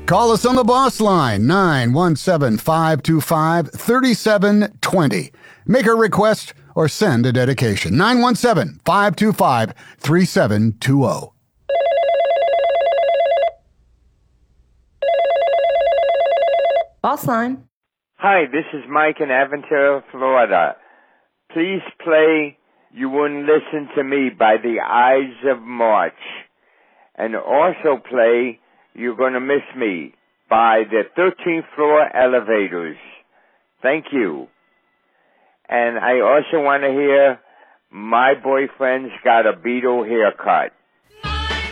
Call us on the boss line, 917-525-3720. Make a request or send a dedication, 917-525-3720. Boss line. Hi, this is Mike in Aventura, Florida. Please play You Wouldn't Listen to Me by the Ides of March. And also play You're Gonna Miss Me by the 13th Floor Elevators. Thank you. And I also want to hear My Boyfriend's Got a Beetle Haircut.